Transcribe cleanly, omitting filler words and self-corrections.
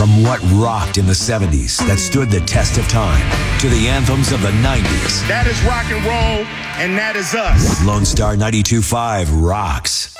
From what rocked in the 70s that stood the test of time to the anthems of the 90s. That is rock and roll, and that is us. Lone Star 92.5 rocks.